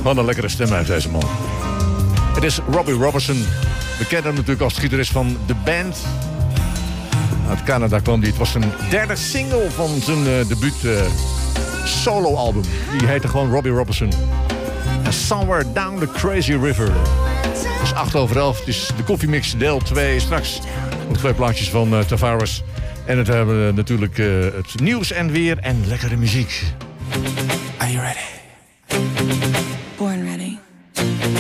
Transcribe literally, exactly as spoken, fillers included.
Wat een lekkere stem uit deze man. Het is Robbie Robertson. We kennen hem natuurlijk als gitarist van The Band. Uit Canada kwam hij. Het was zijn derde single van zijn uh, debuut uh, solo-album. Die heette gewoon Robbie Robertson. And Somewhere Down the Crazy River. Het is acht over elf. Het is de koffiemix deel twee. Straks nog twee plaatjes van uh, Tavares. En het hebben we natuurlijk uh, het nieuws en weer en lekkere muziek. Are you ready?